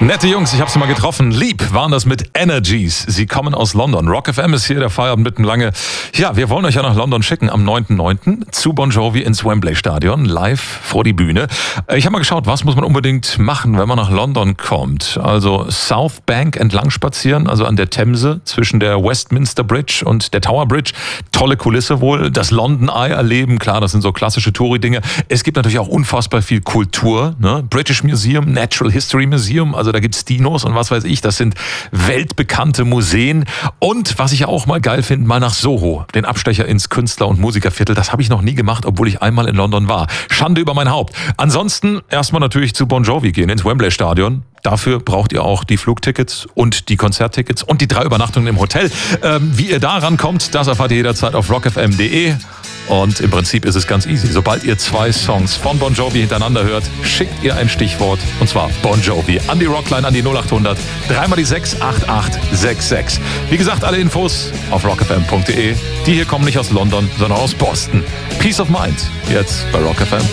Nette Jungs, ich habe sie mal getroffen. Lieb waren das mit Energies. Sie kommen aus London. Rock FM ist hier, der Feierabend mitten lange. Ja, wir wollen euch ja nach London schicken am 9.9. zu Bon Jovi ins Wembley Stadion, live vor die Bühne. Ich habe mal geschaut, was muss man unbedingt machen, wenn man nach London kommt. Also South Bank entlang spazieren, also an der Themse zwischen der Westminster Bridge und der Tower Bridge. Tolle Kulisse wohl. Das London Eye erleben, klar, das sind so klassische Touri-Dinge. Es gibt natürlich auch unfassbar viel Kultur, ne? British Museum, Natural History Museum, also da gibt's Dinos und was weiß ich, das sind weltbekannte Museen. Und was ich auch mal geil finde, mal nach Soho, den Abstecher ins Künstler- und Musikerviertel, das habe ich noch nie gemacht, obwohl ich einmal in London war. Schande über mein Haupt. Ansonsten erstmal natürlich zu Bon Jovi gehen, ins Wembley Stadion. Dafür braucht ihr auch die Flugtickets und die Konzerttickets und die 3 Übernachtungen im Hotel. Wie ihr da rankommt, das erfahrt ihr jederzeit auf rockfm.de. Und im Prinzip ist es ganz easy. Sobald ihr 2 Songs von Bon Jovi hintereinander hört, schickt ihr ein Stichwort, und zwar Bon Jovi, an die Rockline, an die 0800 3 mal die 6 8866. Wie gesagt, alle Infos auf rockfm.de. Die hier kommen nicht aus London, sondern aus Boston. Peace of Mind, jetzt bei Rock FM.